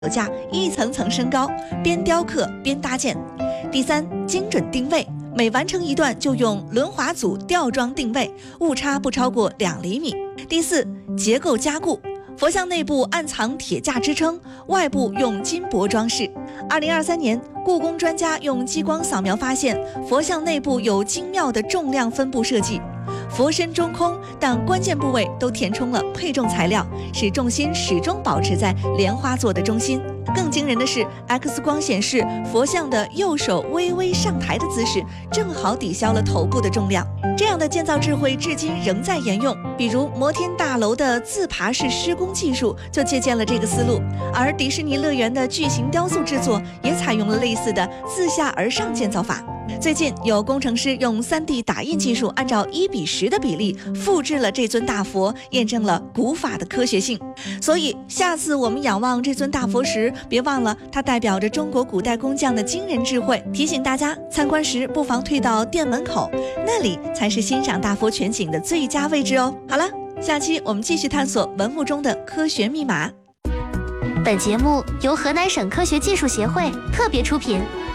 架一层层升高，边雕刻边搭建。第三，精准定位，每完成一段就用轮滑组吊装定位，误差不超过2厘米。第四，结构加固，佛像内部暗藏铁架支撑，外部用金箔装饰。2023年，故宫专家用激光扫描发现，佛像内部有精妙的重量分布设计。佛身中空，但关键部位都填充了配重材料，使重心始终保持在莲花座的中心。更惊人的是 ，X 光显示佛像的右手微微上抬的姿势，正好抵消了头部的重量。这样的建造智慧至今仍在沿用，比如摩天大楼的自爬式施工技术就借鉴了这个思路，而迪士尼乐园的巨型雕塑制作也采用了类似的自下而上建造法。最近有工程师用 3D 打印技术，按照1:10的比例复制了这尊大佛，验证了古法的科学性。所以下次我们仰望这尊大佛时，别忘了它代表着中国古代工匠的惊人智慧。提醒大家，参观时不妨退到店门口，那里才是欣赏大佛全景的最佳位置哦。好了，下期我们继续探索文物中的科学密码。 本节目由河南省科学技术协会特别出品。